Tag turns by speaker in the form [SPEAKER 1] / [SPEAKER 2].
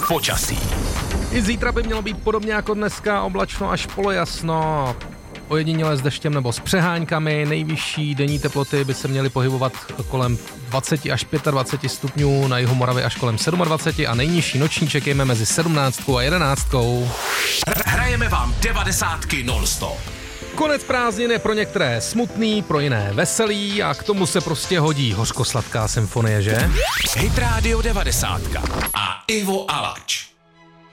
[SPEAKER 1] Počasí.
[SPEAKER 2] I zítra by mělo být podobně jako dneska, oblačno až polojasno, ojediněle s deštěm nebo s přeháňkami. Nejvyšší denní teploty by se měly pohybovat kolem 20 až 25 stupňů, na jihu Moravy až kolem 27 a nejnižší noční čekejme mezi 17 a 11.
[SPEAKER 1] Hrajeme vám 90 non-stop.
[SPEAKER 2] Konec prázdnin je pro některé smutný, pro jiné veselý a k tomu se prostě hodí hořkosladká symfonie, že?
[SPEAKER 1] Hit Radio 90 a Ivo Alač.